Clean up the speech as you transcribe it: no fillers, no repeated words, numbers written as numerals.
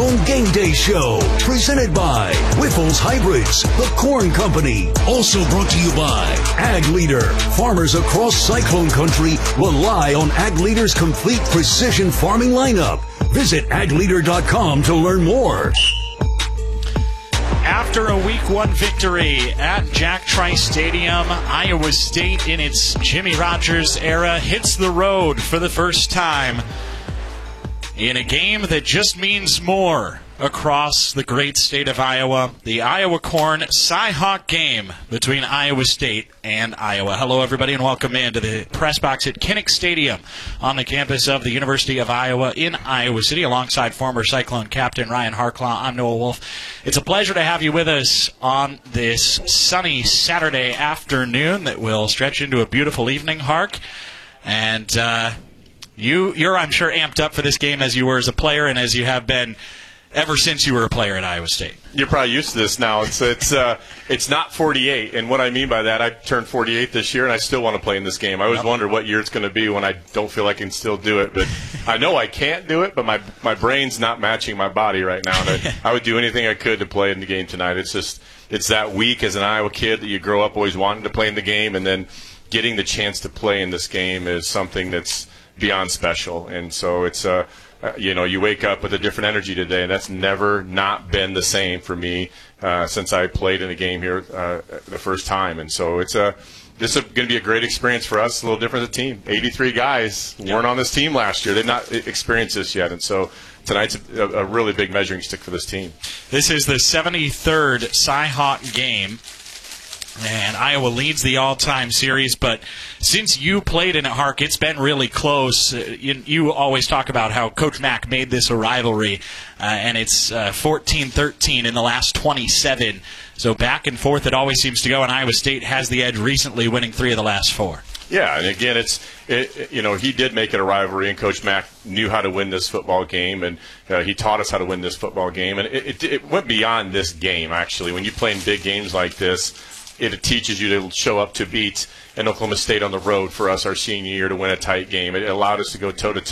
Cyclone Game Day Show, presented by Whiffles Hybrids, The Corn Company. Also brought to you by Ag Leader. Farmers across Cyclone Country rely on Ag Leader's complete precision farming lineup. Visit agleader.com to learn more. After a Week 1 victory at Jack Trice Stadium, Iowa State in its Jimmy Rogers era hits the road for the first time in a game that just means more across the great state of Iowa, the Iowa Corn Cy-Hawk game between Iowa State and Iowa. Hello, everybody, and welcome into the press box at Kinnick Stadium on the campus of the University of Iowa in Iowa City, alongside former Cyclone captain Ryan Harklaw. I'm Noah Wolf. It's a pleasure to have you with us on this sunny Saturday afternoon that will stretch into a beautiful evening, Hark. And you're, I'm sure, amped up for this game as you were as a player and as you have been ever since you were a player at Iowa State. You're probably used to this now. It's not 48, and what I mean by that, I turned 48 this year, and I still want to play in this game. I always wonder what year it's going to be when I don't feel I can still do it. But I know I can't do it, but my brain's not matching my body right now. And I would do anything I could to play in the game tonight. It's that week as an Iowa kid that you grow up always wanting to play in the game, and then getting the chance to play in this game is something that's beyond special. And so it's you wake up with a different energy today, and that's never not been the same for me since I played in a game here the first time. And so this is going to be a great experience for us, a little different as a team. 83 guys weren't on this team last year. They've not experienced this yet, and so tonight's a really big measuring stick for this team. This is the 73rd Cy-Hawk game, and Iowa leads the all-time series, but since you played in it, Hark, it's been really close. You always talk about how Coach Mack made this a rivalry, and it's 14-13 in the last 27. So back and forth it always seems to go, and Iowa State has the edge recently, winning 3 of the last 4. Yeah, and again, he did make it a rivalry, and Coach Mack knew how to win this football game, and he taught us how to win this football game. And it went beyond this game, actually. When you play in big games like this, it teaches you to show up to beat an Oklahoma State on the road for us our senior year to win a tight game. It allowed us to go toe-to-toe